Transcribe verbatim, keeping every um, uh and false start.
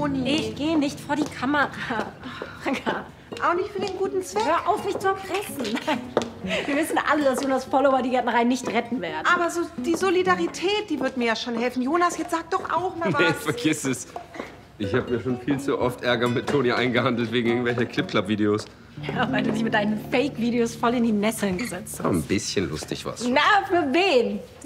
Toni. Ich gehe nicht vor die Kamera. Franka. Auch nicht für den guten Zweck. Hör auf, mich zu erpressen. Wir wissen alle, dass Jonas Follower die Gärtnerei nicht retten werden. Aber so die Solidarität, die wird mir ja schon helfen. Jonas, jetzt sag doch auch mal was. Nee, vergiss es. Ich habe mir schon viel zu oft Ärger mit Toni eingehandelt wegen irgendwelcher Clip-Club-Videos. Ja, weil du dich mit deinen Fake-Videos voll in die Nesseln gesetzt hast. Oh, ein bisschen lustig was. Na, für wen?